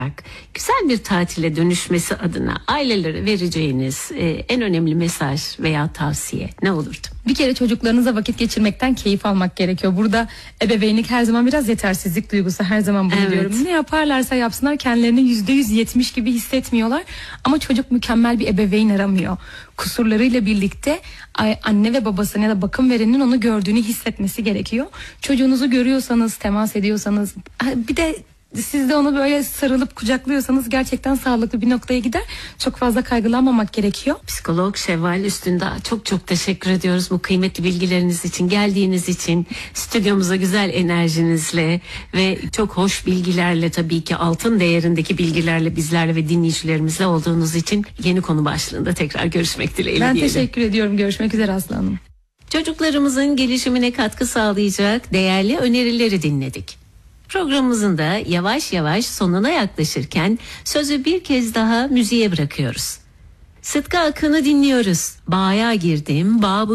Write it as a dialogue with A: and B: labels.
A: güzel bir tatile dönüşmesi adına ailelere vereceğiniz en önemli mesaj veya tavsiye ne olurdu?
B: Bir kere çocuklarınızla vakit geçirmekten keyif almak gerekiyor. Burada ebeveynlik her zaman biraz yetersizlik duygusu, her zaman bunu
A: Evet.
B: diyorum. Ne yaparlarsa yapsınlar kendilerini %170 gibi hissetmiyorlar. Ama çocuk mükemmel bir ebeveyn aramıyor. Kusurlarıyla birlikte anne ve babasının ya da bakım verenin onu gördüğünü hissetmesi gerekiyor. Çocuğunuzu görüyorsanız, temas ediyorsanız, bir de siz de onu böyle sarılıp kucaklıyorsanız gerçekten sağlıklı bir noktaya gider. Çok fazla kaygılanmamak gerekiyor.
A: Psikolog Şevval Üstündağ, çok teşekkür ediyoruz bu kıymetli bilgileriniz için, geldiğiniz için, stüdyomuza güzel enerjinizle ve çok hoş bilgilerle, tabii ki altın değerindeki bilgilerle bizlerle ve dinleyicilerimizle olduğunuz için yeni konu başlığında tekrar görüşmek dileğiyle.
B: Ben
A: diyelim.
B: teşekkür ediyorum. Görüşmek üzere Aslı Hanım.
A: Çocuklarımızın gelişimine katkı sağlayacak değerli önerileri dinledik. Programımızın da yavaş yavaş sonuna yaklaşırken sözü bir kez daha müziğe bırakıyoruz. Sıtkı Akın'ı dinliyoruz. Bağa girdim, bağ